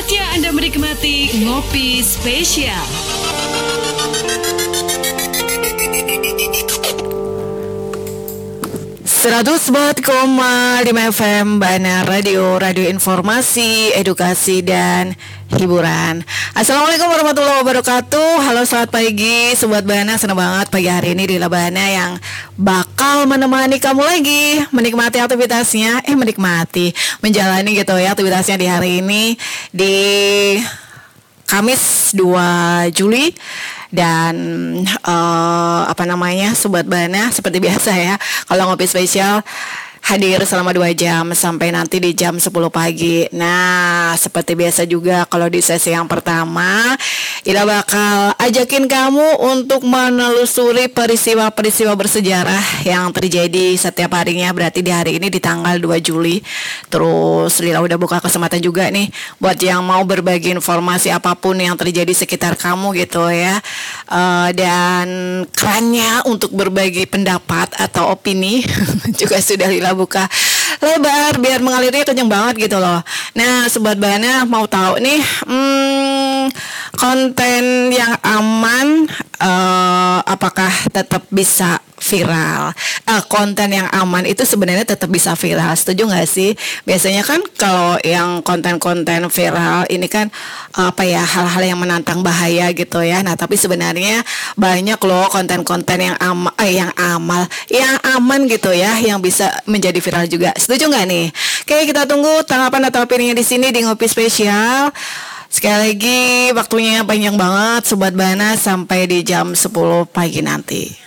Saatnya Anda menikmati Ngopi Spesial. 104,5 FM Bana Radio informasi, edukasi, dan hiburan. Assalamualaikum warahmatullahi wabarakatuh. Halo, selamat pagi Sobat Bana. Senang banget pagi hari ini di Labana yang bakal menemani kamu lagi menikmati aktivitasnya, menjalani gitu ya aktivitasnya di hari ini di Kamis 2 Juli. Dan Sobat Bana, seperti biasa ya, kalau ngopi spesial hadir selama 2 jam sampai nanti di jam 10 pagi. Nah, seperti biasa juga kalau di sesi yang pertama Ila bakal ajakin kamu untuk menelusuri peristiwa-peristiwa bersejarah yang terjadi setiap harinya. Berarti di hari ini di tanggal 2 Juli. Terus Lila udah buka kesempatan juga nih buat yang mau berbagi informasi apapun yang terjadi sekitar kamu gitu ya. Dan kerannya untuk berbagi pendapat atau opini juga sudah Lila buka lebar biar mengalirnya kenceng banget gitu loh. Nah, Sobat Bana mau tahu nih konten yang aman apakah tetap bisa viral? Konten yang aman itu sebenarnya tetap bisa viral. Setuju nggak sih? Biasanya kan kalau yang konten-konten viral ini kan hal-hal yang menantang bahaya gitu ya. Nah, tapi sebenarnya banyak loh konten-konten yang aman gitu ya, yang bisa menjadi viral juga. Setuju nggak nih? Oke, kita tunggu tanggapan atau opininya di sini di Ngopi Spesial. Sekali lagi waktunya panjang banget Sobat Bana sampai di jam 10 pagi nanti.